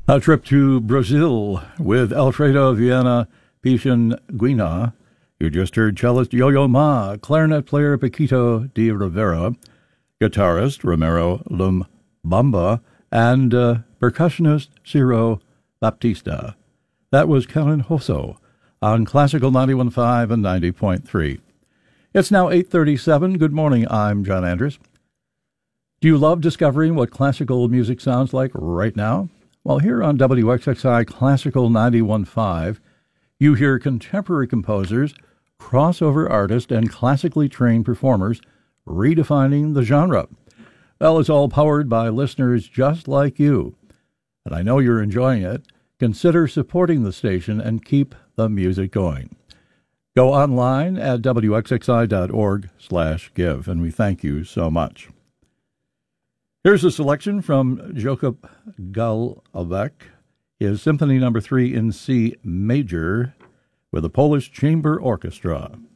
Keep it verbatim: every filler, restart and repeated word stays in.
A trip to Brazil with Alfredo Viana Pichinguinha. You just heard cellist Yo-Yo Ma, clarinet player Paquito de Rivera, guitarist Romero Lumbamba, and uh, percussionist Ciro Baptista. That was Kellen Hosso on Classical ninety-one point five and ninety point three. It's now eight thirty-seven. Good morning, I'm John Andrews. Do you love discovering what classical music sounds like right now? Well, here on W X X I Classical ninety-one point five, you hear contemporary composers, crossover artists, and classically trained performers redefining the genre. Well, it's all powered by listeners just like you. And I know you're enjoying it. Consider supporting the station and keep the music going. Go online at W X X I dot org slash give, and we thank you so much. Here's a selection from Jakub Galovic, his Symphony Number Three in C Major, with the Polish Chamber Orchestra.